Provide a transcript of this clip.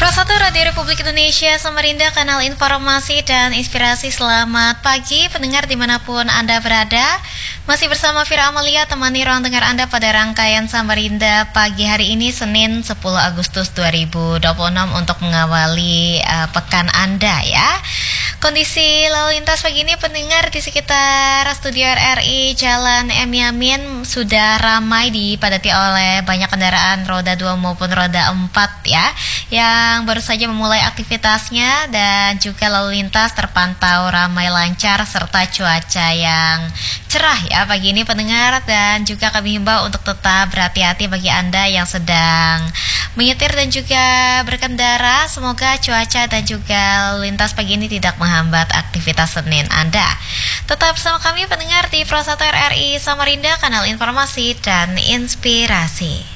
Pro1 Radio Republik Indonesia, Samarinda, kanal informasi dan inspirasi. Selamat pagi pendengar dimanapun Anda berada. Masih bersama Fira Amalia, temani ruang dengar Anda pada rangkaian Samarinda pagi hari ini, Senin 10 Agustus 2026, untuk mengawali pekan Anda ya. Kondisi lalu lintas pagi ini pendengar di sekitar studio RRI Jalan M. Yamin sudah ramai dipadati oleh banyak kendaraan roda 2 maupun roda 4 ya, yang baru saja memulai aktivitasnya, dan juga lalu lintas terpantau ramai lancar serta cuaca yang cerah ya pagi ini pendengar. Dan juga kami himbau untuk tetap berhati-hati bagi Anda yang sedang menyetir dan juga berkendara. Semoga cuaca dan juga lalu lintas pagi ini tidak menghambat aktivitas Senin Anda. Tetap bersama kami pendengar di Pro1 RRI Samarinda, kanal informasi dan inspirasi.